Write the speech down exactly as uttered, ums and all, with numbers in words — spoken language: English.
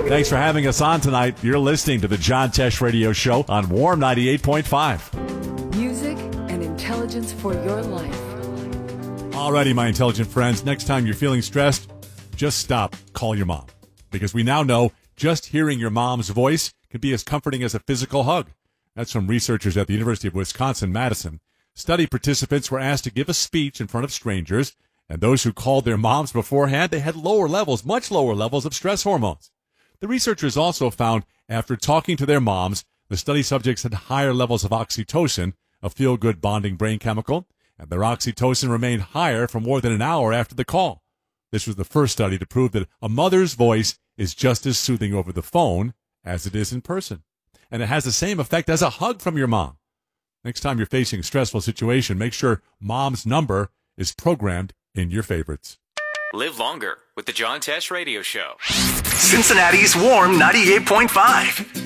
Thanks for having us on tonight. You're listening to the John Tesh Radio Show on Warm ninety-eight point five. Music and intelligence for your life. Alrighty, my intelligent friends, next time you're feeling stressed, just stop, call your mom. Because we now know just hearing your mom's voice can be as comforting as a physical hug. That's from researchers at the University of Wisconsin-Madison. Study participants were asked to give a speech in front of strangers, and those who called their moms beforehand, they had lower levels, much lower levels of stress hormones. The researchers also found after talking to their moms, the study subjects had higher levels of oxytocin, a feel-good bonding brain chemical, and their oxytocin remained higher for more than an hour after the call. This was the first study to prove that a mother's voice is just as soothing over the phone as it is in person. And it has the same effect as a hug from your mom. Next time you're facing a stressful situation, make sure mom's number is programmed in your favorites. Live longer with the John Tesh Radio Show. Cincinnati's Warm ninety-eight point five.